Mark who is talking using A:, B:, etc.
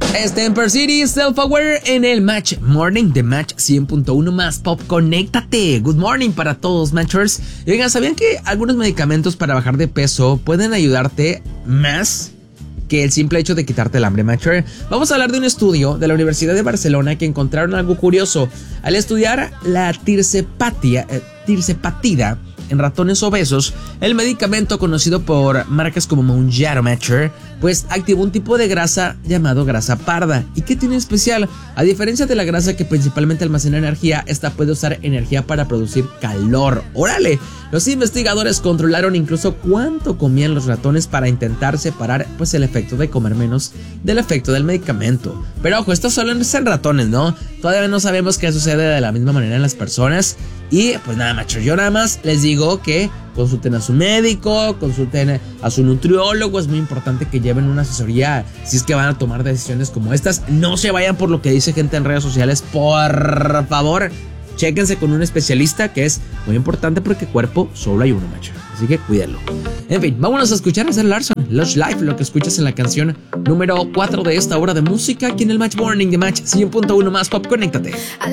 A: Temper City, Self-Aware en el Match Morning de Match 100.1 más Pop. Conéctate. Good morning para todos, Matchers. Y oigan, ¿sabían que algunos medicamentos para bajar de peso pueden ayudarte más que el simple hecho de quitarte el hambre, Matcher? Vamos a hablar de un estudio de la Universidad de Barcelona que encontraron algo curioso. Al estudiar la tirzepatida en ratones obesos, el medicamento conocido por marcas como Mounjaro, Matcher, pues activó un tipo de grasa llamado grasa parda. ¿Y qué tiene especial? A diferencia de la grasa que principalmente almacena energía, esta puede usar energía para producir calor. ¡Órale! Los investigadores controlaron incluso cuánto comían los ratones para intentar separar pues el efecto de comer menos del efecto del medicamento. Pero ojo, esto solo es en ratones, ¿no? Todavía no sabemos qué sucede de la misma manera en las personas. Y pues nada, macho, yo nada más les digo que consulten a su médico, consulten a su nutriólogo. Es muy importante que lleven una asesoría si es que van a tomar decisiones como estas. No se vayan por lo que dice gente en redes sociales, por favor. Chéquense con un especialista, que es muy importante porque cuerpo solo hay uno, macho. Así que cuídalo. En fin, vámonos a escuchar a Zara Larsson, Lush Life, lo que escuchas en la canción número 4 de esta hora de música aquí en el Match Morning de Match 100.1 más Pop. Conéctate.